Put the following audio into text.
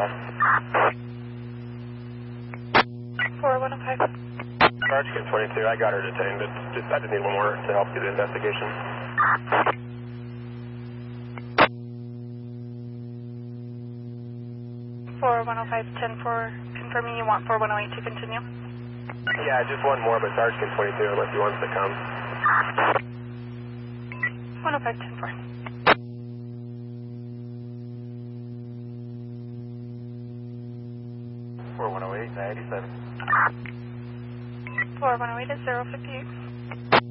4105. Sarge, get 22. I got her detained. I just need one more to help do the investigation. 4105, 10-4, confirming you want 4108 to continue. Yeah, just one more, but Sarge can 22 unless he wants to come. 105, 10-4. 4108, 97. 4108 is 058.